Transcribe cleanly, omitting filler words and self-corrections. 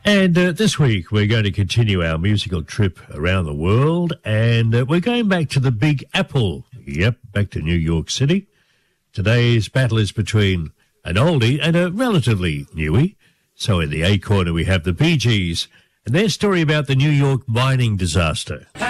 And this week we're going to continue our musical trip around the world, and we're going back to the Big Apple. Yep, back to New York City. Today's battle is between an oldie and a relatively newie. So in the A corner we have the Bee Gees and their story about the New York mining disaster.